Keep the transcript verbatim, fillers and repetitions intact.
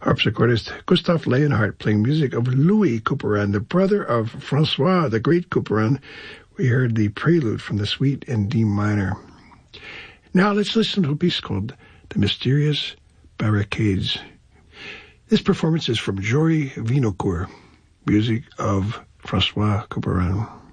harpsichordist Gustav Leonhardt playing music of Louis Couperin, the brother of Francois, the great Couperin. We heard the prelude from the suite in D minor. Now let's listen to a piece called The Mysterious Barricades. This performance is from Jory Vinocourt, music of Francois Couperin.